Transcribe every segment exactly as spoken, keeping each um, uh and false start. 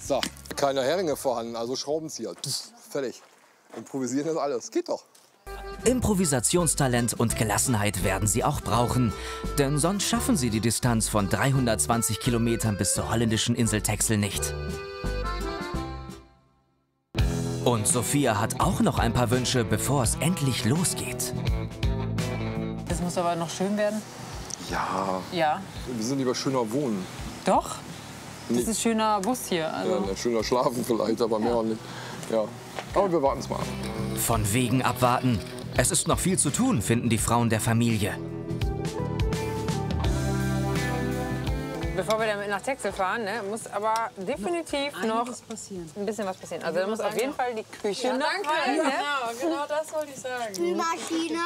So, keine Heringe vorhanden, also Schraubenzieher. Fertig. Improvisieren ist alles. Geht doch. Improvisationstalent und Gelassenheit werden sie auch brauchen. Denn sonst schaffen sie die Distanz von dreihundertzwanzig Kilometern bis zur holländischen Insel Texel nicht. Und Sophia hat auch noch ein paar Wünsche, bevor es endlich losgeht. Das muss aber noch schön werden. Ja. Ja. Wir sind lieber schöner wohnen. Doch. Das Nee. ist schöner Bus hier. Also. Ja, schöner schlafen vielleicht, aber mehr auch nicht. Ja. Aber wir warten es mal ab. Von wegen abwarten. Es ist noch viel zu tun, finden die Frauen der Familie. Bevor wir dann nach Texel fahren, ne, muss aber definitiv noch, noch passieren. ein bisschen was passieren. Also da muss auf jeden Fall die Küche Ja, noch danke. rein, ne? Genau, genau das wollte ich sagen. Spülmaschine.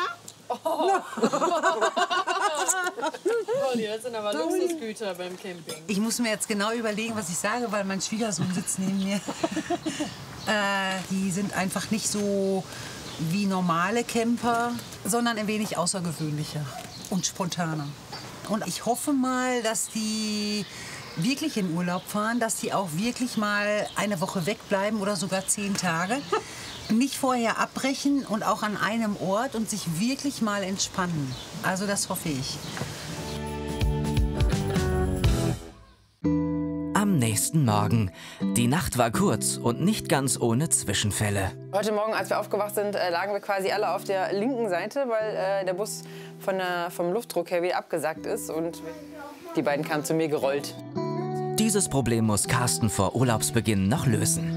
Olli, das sind aber Luxusgüter beim Camping. Ich muss mir jetzt genau überlegen, was ich sage, weil mein Schwiegersohn sitzt neben mir. äh, die sind einfach nicht so wie normale Camper, sondern ein wenig außergewöhnlicher und spontaner. Und ich hoffe mal, dass die wirklich in Urlaub fahren, dass die auch wirklich mal eine Woche wegbleiben oder sogar zehn Tage. Nicht vorher abbrechen und auch an einem Ort und sich wirklich mal entspannen. Also das hoffe ich. Am nächsten Morgen. Die Nacht war kurz und nicht ganz ohne Zwischenfälle. Heute Morgen, als wir aufgewacht sind, äh, lagen wir quasi alle auf der linken Seite, weil äh, der Bus von der, vom Luftdruck her wieder abgesackt ist. Und die beiden kamen zu mir gerollt. Dieses Problem muss Carsten vor Urlaubsbeginn noch lösen.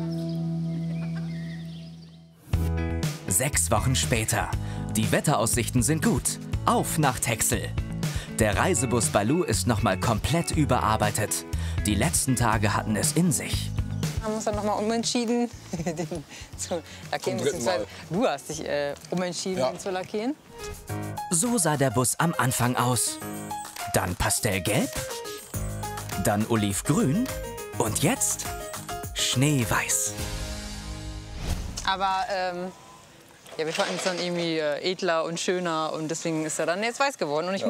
Sechs Wochen später. Die Wetteraussichten sind gut. Auf nach Texel. Der Reisebus Baloo ist noch mal komplett überarbeitet. Die letzten Tage hatten es in sich. Wir haben uns dann noch mal umentschieden, den zu lackieren. Beziehungsweise du hast dich äh, umentschieden, Ja. ihn zu lackieren. So sah der Bus am Anfang aus. Dann Pastellgelb, dann Olivgrün und jetzt Schneeweiß. Aber ähm, ja, wir fanden es dann irgendwie äh, edler und schöner und deswegen ist er dann jetzt weiß geworden. Und ich